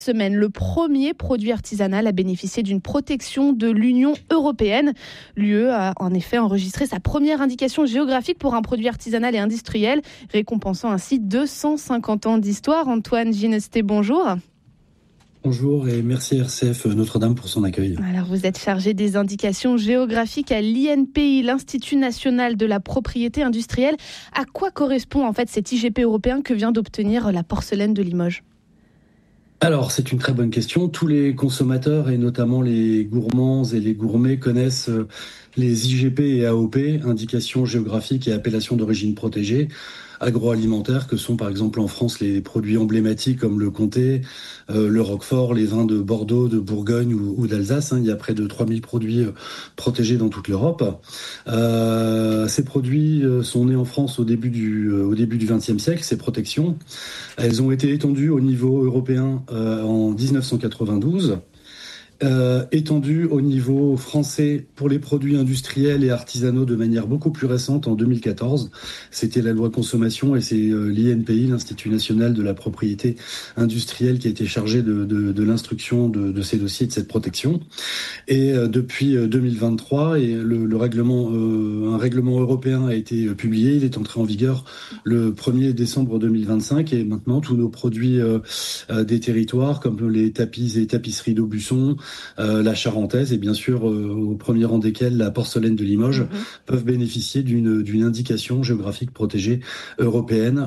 Semaine, le premier produit artisanal a bénéficié d'une protection de l'Union européenne. L'UE a en effet enregistré sa première indication géographique pour un produit artisanal et industriel, récompensant ainsi 250 ans d'histoire. Antoine Ginesté, bonjour. Bonjour et merci RCF Notre-Dame pour son accueil. Alors vous êtes chargé des indications géographiques à l'INPI, l'Institut national de la propriété industrielle. À quoi correspond en fait cet IGP européen que vient d'obtenir la porcelaine de Limoges ? Alors, c'est une très bonne question. Tous les consommateurs, et notamment les gourmands et les gourmets, connaissent les IGP et AOP, indications géographiques et appellations d'origine protégée, agroalimentaires, que sont par exemple en France les produits emblématiques comme le Comté, le Roquefort, les vins de Bordeaux, de Bourgogne ou d'Alsace. Il y a près de 3000 produits protégés dans toute l'Europe. Ces produits sont nés en France au début du XXe siècle, ces protections. Elles ont été étendues au niveau européen en 1992. Étendu au niveau français pour les produits industriels et artisanaux de manière beaucoup plus récente en 2014. C'était la loi consommation et c'est l'INPI, l'Institut national de la propriété industrielle, qui a été chargé de l'instruction de ces dossiers, de cette protection. Et depuis 2023, et un règlement européen a été publié. Il est entré en vigueur le 1er décembre 2025 et maintenant tous nos produits des territoires comme les tapis et tapisseries d'Aubusson, la charentaise et bien sûr au premier rang desquels la porcelaine de Limoges peuvent bénéficier d'une indication géographique protégée européenne.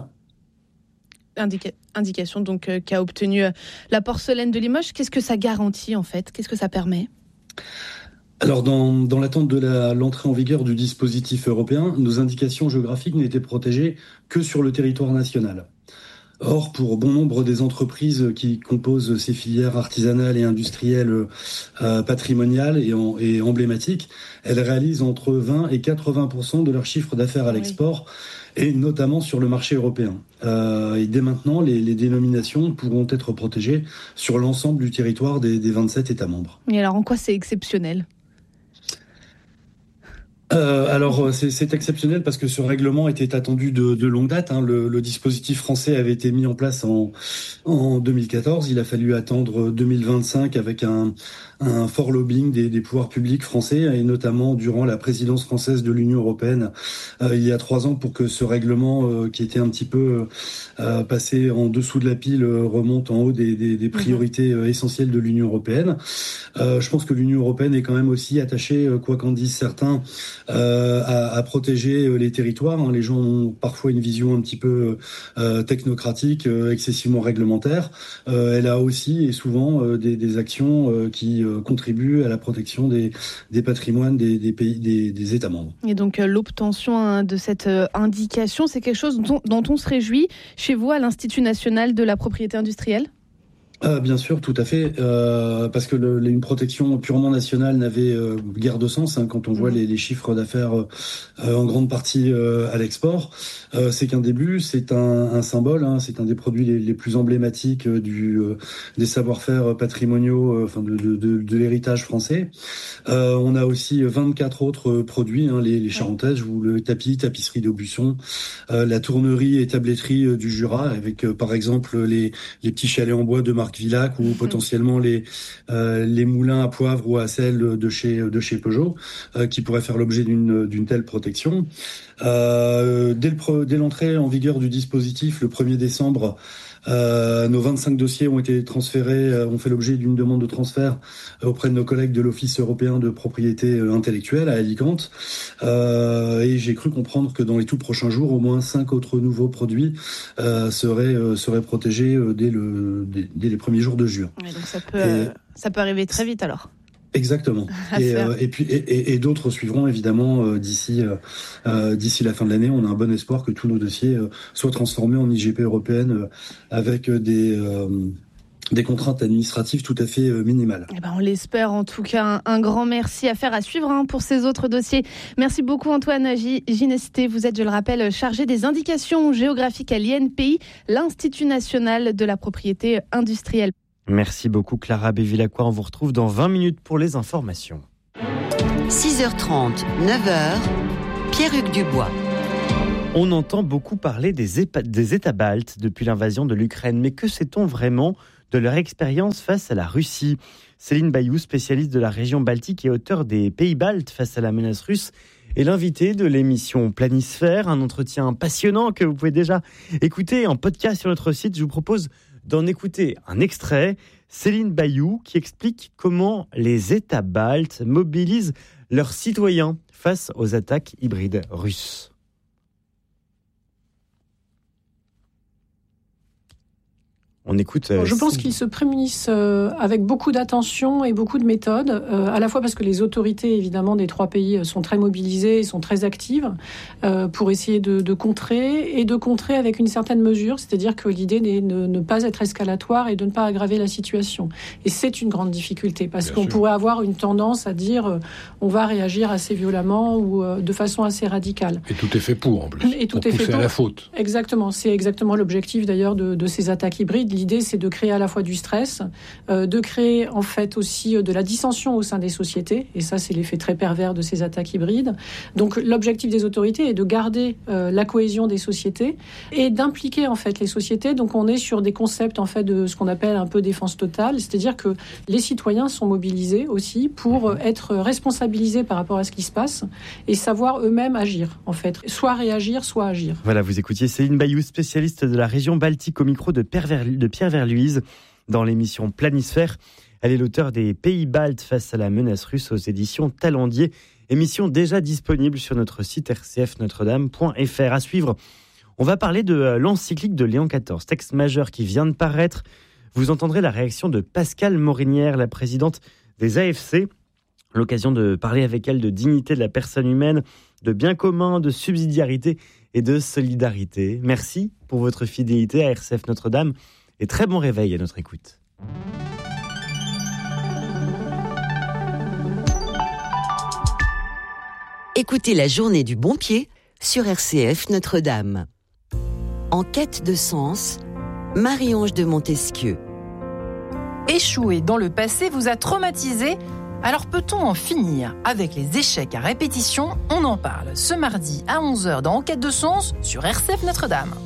Indication donc qu'a obtenue la porcelaine de Limoges. Qu'est-ce que ça garantit en fait ? Qu'est-ce que ça permet ? Alors, dans l'attente de l'entrée en vigueur du dispositif européen, nos indications géographiques n'étaient protégées que sur le territoire national. Or, pour bon nombre des entreprises qui composent ces filières artisanales et industrielles patrimoniales et emblématiques, elles réalisent entre 20 et 80% de leur chiffre d'affaires à l'export, et notamment sur le marché européen. Et dès maintenant, les dénominations pourront être protégées sur l'ensemble du territoire des 27 États membres. Et alors, en quoi c'est exceptionnel ? Alors c'est exceptionnel parce que ce règlement était attendu de longue date. Le dispositif français avait été mis en place en 2014. Il a fallu attendre 2025 avec un fort lobbying des pouvoirs publics français et notamment durant la présidence française de l'Union européenne il y a 3 ans pour que ce règlement qui était un petit peu passé en dessous de la pile remonte en haut des priorités essentielles de l'Union européenne. Je pense que l'Union européenne est quand même aussi attachée, quoi qu'en disent certains, à protéger les territoires. Les gens ont parfois une vision un petit peu technocratique, excessivement réglementaire. Elle a aussi et souvent des actions qui contribuent à la protection des patrimoines des pays, des États membres. Et donc l'obtention de cette indication, c'est quelque chose dont on se réjouit chez vous à l'Institut national de la propriété industrielle ? Bien sûr, tout à fait, parce que une protection purement nationale n'avait guère de sens quand on voit les chiffres d'affaires en grande partie à l'export. C'est qu'un début, c'est un symbole, c'est un des produits les plus emblématiques des savoir-faire patrimoniaux, de l'héritage français. On a aussi 24 autres produits, les charentaises, le tapisserie d'Aubusson, la tournerie et tabletterie du Jura, avec par exemple les petits chalets en bois de marque Villac ou potentiellement les moulins à poivre ou à sel de chez Peugeot qui pourraient faire l'objet d'une telle protection. Dès l'entrée en vigueur du dispositif, le 1er décembre, nos 25 dossiers ont été transférés, ont fait l'objet d'une demande de transfert auprès de nos collègues de l'Office européen de propriété intellectuelle à Alicante. Et j'ai cru comprendre que dans les tout prochains jours, au moins 5 autres nouveaux produits seraient protégés dès les premiers jours de juin. Ouais, donc ça peut arriver très vite alors. Exactement. Et d'autres suivront évidemment d'ici la fin de l'année. On a un bon espoir que tous nos dossiers soient transformés en IGP européenne avec des contraintes administratives tout à fait minimales. On l'espère en tout cas. Un grand merci à suivre pour ces autres dossiers. Merci beaucoup Antoine Ginesté. Vous êtes, je le rappelle, chargé des indications géographiques à l'INPI, l'Institut national de la propriété industrielle. Merci beaucoup Clara Bévilacqua. On vous retrouve dans 20 minutes pour les informations. 6h30, 9h, Pierre-Hugues Dubois. On entend beaucoup parler des États baltes depuis l'invasion de l'Ukraine. Mais que sait-on vraiment de leur expérience face à la Russie. Céline Bayou, spécialiste de la région Baltique et auteure des Pays Baltes face à la menace russe, est l'invitée de l'émission Planisphère, un entretien passionnant que vous pouvez déjà écouter en podcast sur notre site. Je vous propose d'en écouter un extrait. Céline Bayou qui explique comment les États baltes mobilisent leurs citoyens face aux attaques hybrides russes. On écoute. Je pense qu'ils se prémunissent avec beaucoup d'attention et beaucoup de méthode, à la fois parce que les autorités, évidemment, des 3 pays sont très mobilisées et sont très actives pour essayer de contrer, et de contrer avec une certaine mesure, c'est-à-dire que l'idée est de ne pas être escalatoire et de ne pas aggraver la situation. Et c'est une grande difficulté, parce qu'on pourrait avoir une tendance à dire on va réagir assez violemment ou de façon assez radicale. Et tout est fait pour, en plus, et tout pour est pousser fait pour. À la faute. Exactement, c'est exactement l'objectif d'ailleurs de ces attaques hybrides. L'idée, c'est de créer à la fois du stress, de créer en fait aussi de la dissension au sein des sociétés. Et ça, c'est l'effet très pervers de ces attaques hybrides. Donc, l'objectif des autorités est de garder la cohésion des sociétés et d'impliquer en fait les sociétés. Donc, on est sur des concepts en fait de ce qu'on appelle un peu défense totale, c'est-à-dire que les citoyens sont mobilisés aussi pour être responsabilisés par rapport à ce qui se passe et savoir eux-mêmes agir en fait, soit réagir, soit agir. Voilà, vous écoutiez Céline Bayou, spécialiste de la région Baltique, au micro de Pierre Verluise dans l'émission Planisphère. Elle est l'auteure des Pays Baltes face à la menace russe aux éditions Talendier. Émission déjà disponible sur notre site rcfnotredame.fr. À suivre, on va parler de l'encyclique de Léon XIV, texte majeur qui vient de paraître. Vous entendrez la réaction de Pascale Morinière, la présidente des AFC. L'occasion de parler avec elle de dignité de la personne humaine, de bien commun, de subsidiarité et de solidarité. Merci pour votre fidélité à RCF Notre-Dame et très bon réveil à notre écoute. Écoutez la journée du bon pied sur RCF Notre-Dame. En quête de sens, Marie-Ange de Montesquieu. Échouer dans le passé vous a traumatisé. Alors peut-on en finir avec les échecs à répétition ? On en parle ce mardi à 11h dans En quête de sens sur RCF Notre-Dame.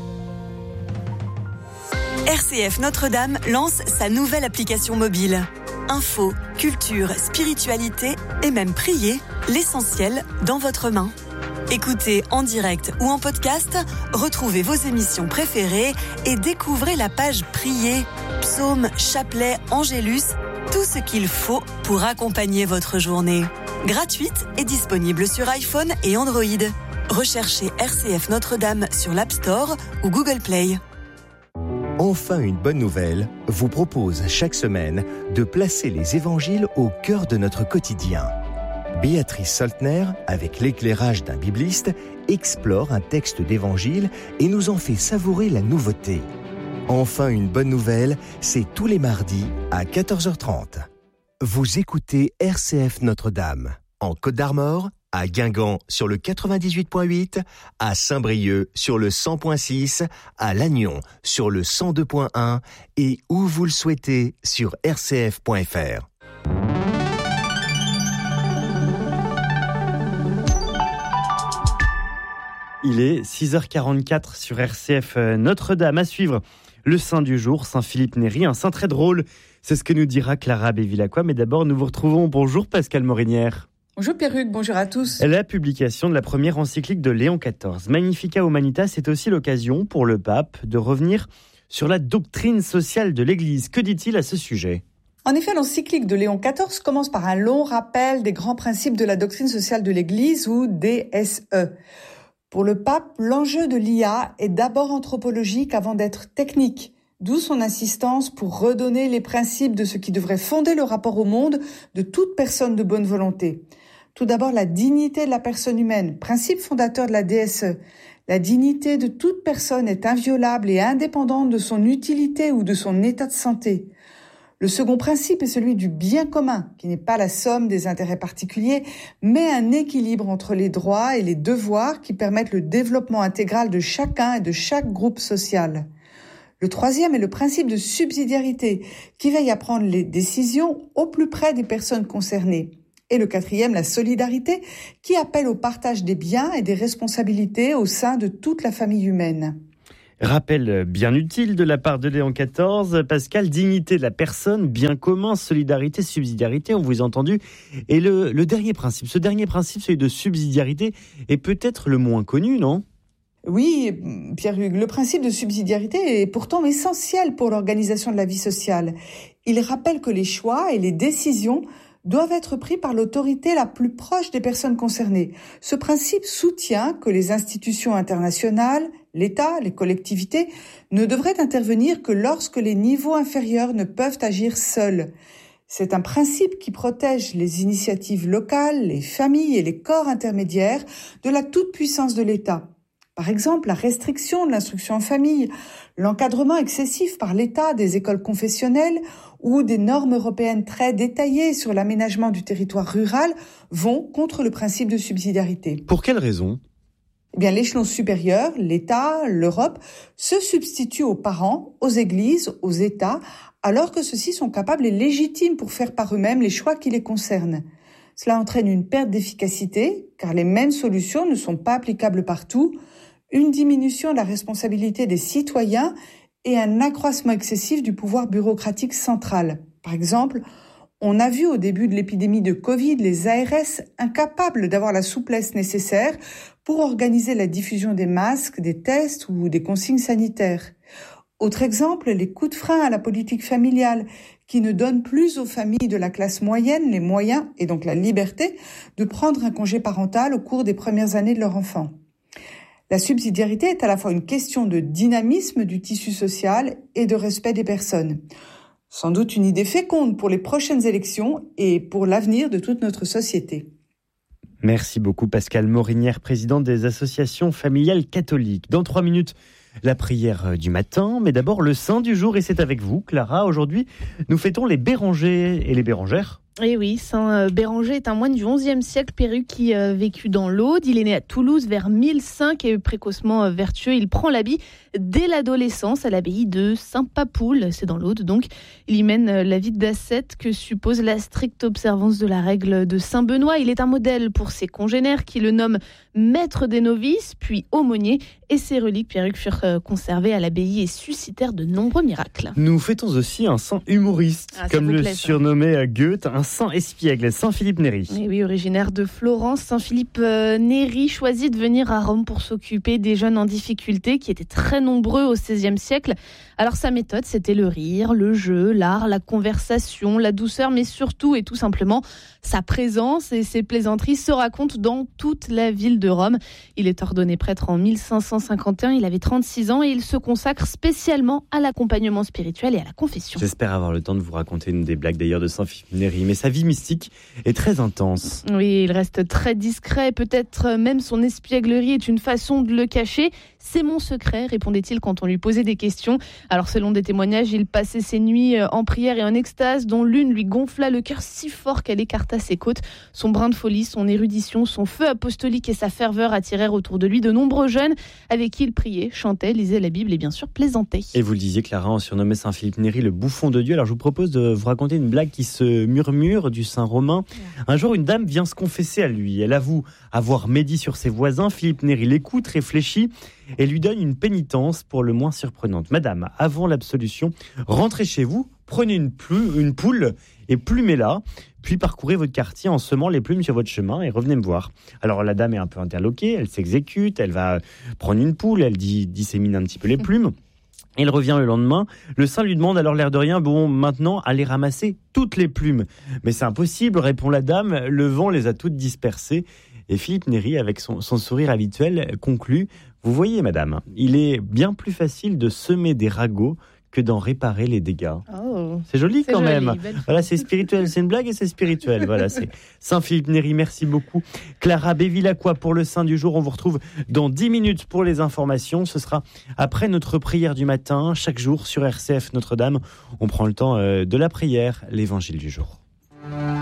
RCF Notre-Dame lance sa nouvelle application mobile. Info, culture, spiritualité et même prier, l'essentiel dans votre main. Écoutez en direct ou en podcast, retrouvez vos émissions préférées et découvrez la page Prier, psaumes, chapelets, angélus, tout ce qu'il faut pour accompagner votre journée. Gratuite et disponible sur iPhone et Android. Recherchez RCF Notre-Dame sur l'App Store ou Google Play. Enfin, une bonne nouvelle vous propose chaque semaine de placer les évangiles au cœur de notre quotidien. Béatrice Soltner, avec l'éclairage d'un bibliste, explore un texte d'évangile et nous en fait savourer la nouveauté. Enfin, une bonne nouvelle, c'est tous les mardis à 14h30. Vous écoutez RCF Notre-Dame, en Côte d'Armor, à Guingamp sur le 98.8, à Saint-Brieuc sur le 100.6, à Lannion sur le 102.1 et où vous le souhaitez sur rcf.fr. Il est 6h44 sur RCF Notre-Dame. À suivre, le saint du jour, Saint-Philippe Néri, un saint très drôle. C'est ce que nous dira Clara Bévilacqua. Mais d'abord, nous vous retrouvons. Bonjour Pascale Morinière. Bonjour Pierruc, bonjour à tous. La publication de la première encyclique de Léon XIV, Magnificat Humanitas, est aussi l'occasion pour le pape de revenir sur la doctrine sociale de l'Église. Que dit-il à ce sujet ? En effet, l'encyclique de Léon XIV commence par un long rappel des grands principes de la doctrine sociale de l'Église, ou DSE. Pour le pape, l'enjeu de l'IA est d'abord anthropologique avant d'être technique, d'où son insistance pour redonner les principes de ce qui devrait fonder le rapport au monde de toute personne de bonne volonté. Tout d'abord, la dignité de la personne humaine, principe fondateur de la DSE. La dignité de toute personne est inviolable et indépendante de son utilité ou de son état de santé. Le second principe est celui du bien commun, qui n'est pas la somme des intérêts particuliers, mais un équilibre entre les droits et les devoirs qui permettent le développement intégral de chacun et de chaque groupe social. Le troisième est le principe de subsidiarité, qui veille à prendre les décisions au plus près des personnes concernées. Et le quatrième, la solidarité, qui appelle au partage des biens et des responsabilités au sein de toute la famille humaine. Rappel bien utile de la part de Léon XIV. Pascal, dignité de la personne, bien commun, solidarité, subsidiarité, on vous a entendu. Et le dernier principe, celui de subsidiarité, est peut-être le moins connu, non ? Oui, Pierre-Hugues, le principe de subsidiarité est pourtant essentiel pour l'organisation de la vie sociale. Il rappelle que les choix et les décisions doivent être pris par l'autorité la plus proche des personnes concernées. Ce principe soutient que les institutions internationales, l'État, les collectivités, ne devraient intervenir que lorsque les niveaux inférieurs ne peuvent agir seuls. C'est un principe qui protège les initiatives locales, les familles et les corps intermédiaires de la toute-puissance de l'État. Par exemple, la restriction de l'instruction en famille, l'encadrement excessif par l'État des écoles confessionnelles ou des normes européennes très détaillées sur l'aménagement du territoire rural vont contre le principe de subsidiarité. Pour quelle raison ? Eh bien, l'échelon supérieur, l'État, l'Europe, se substituent aux parents, aux églises, aux États, alors que ceux-ci sont capables et légitimes pour faire par eux-mêmes les choix qui les concernent. Cela entraîne une perte d'efficacité, car les mêmes solutions ne sont pas applicables partout, une diminution de la responsabilité des citoyens et un accroissement excessif du pouvoir bureaucratique central. Par exemple, on a vu au début de l'épidémie de Covid les ARS incapables d'avoir la souplesse nécessaire pour organiser la diffusion des masques, des tests ou des consignes sanitaires. Autre exemple, les coups de frein à la politique familiale qui ne donnent plus aux familles de la classe moyenne les moyens et donc la liberté de prendre un congé parental au cours des premières années de leur enfant. La subsidiarité est à la fois une question de dynamisme du tissu social et de respect des personnes. Sans doute une idée féconde pour les prochaines élections et pour l'avenir de toute notre société. Merci beaucoup Pascal Morinière, présidente des associations familiales catholiques. Dans 3 minutes, la prière du matin, mais d'abord le saint du jour et c'est avec vous Clara. Aujourd'hui, nous fêtons les Bérengers et les Bérengères. Et oui, Saint Béranger est un moine du XIe siècle péruvien qui vécut dans l'Aude. Il est né à Toulouse vers 1005 et précocement vertueux. Il prend l'habit dès l'adolescence à l'abbaye de Saint-Papoul, c'est dans l'Aude donc. Il y mène la vie d'ascète que suppose la stricte observance de la règle de Saint-Benoît. Il est un modèle pour ses congénères qui le nomment maître des novices, puis aumônier. Et ses reliques Pierre-Hugues furent conservées à l'abbaye et suscitèrent de nombreux miracles. Nous fêtons aussi un saint humoriste, comme le surnommait Goethe, un saint espiègle, Saint Philippe Néri. Et oui, originaire de Florence, Saint Philippe Néri choisit de venir à Rome pour s'occuper des jeunes en difficulté qui étaient très nombreux au XVIe siècle. Alors sa méthode, c'était le rire, le jeu, l'art, la conversation, la douceur, mais surtout et tout simplement sa présence et ses plaisanteries se racontent dans toute la ville de Rome. Il est ordonné prêtre en 1551, il avait 36 ans et il se consacre spécialement à l'accompagnement spirituel et à la confession. J'espère avoir le temps de vous raconter une des blagues d'ailleurs de Saint Philippe Néri, mais sa vie mystique est très intense. Oui, il reste très discret, peut-être même son espièglerie est une façon de le cacher. C'est mon secret, répondait-il quand on lui posait des questions. Alors selon des témoignages, il passait ses nuits en prière et en extase, dont l'une lui gonfla le cœur si fort qu'elle écarta ses côtes. Son brin de folie, son érudition, son feu apostolique et sa ferveur attirèrent autour de lui de nombreux jeunes avec qui il priait, chantait, lisait la Bible et bien sûr plaisantait. Et vous le disiez, Clara, on surnommait Saint Philippe Néri le bouffon de Dieu. Alors je vous propose de vous raconter une blague qui se murmure du Saint Romain. Un jour, une dame vient se confesser à lui. Elle avoue avoir médit sur ses voisins. Philippe Néri l'écoute, réfléchit et lui donne une pénitence pour le moins surprenante. Madame, avant l'absolution, rentrez chez vous, prenez une poule et plumez-la, puis parcourez votre quartier en semant les plumes sur votre chemin et revenez me voir. Alors la dame est un peu interloquée, elle s'exécute, elle va prendre une poule, elle dissémine un petit peu les plumes. Il revient le lendemain, le saint lui demande alors l'air de rien, bon maintenant allez ramasser toutes les plumes. Mais c'est impossible, répond la dame, le vent les a toutes dispersées. Et Philippe Néri, avec son sourire habituel, conclut, vous voyez madame, il est bien plus facile de semer des ragots que d'en réparer les dégâts. Oh, c'est joli quand même. Belle. Voilà, c'est spirituel, c'est une blague et c'est spirituel. Voilà, c'est Saint Philippe Néri, merci beaucoup. Clara Bévilacqua pour le Saint du jour. On vous retrouve dans 10 minutes pour les informations. Ce sera après notre prière du matin, chaque jour sur RCF Notre-Dame. On prend le temps de la prière, l'évangile du jour.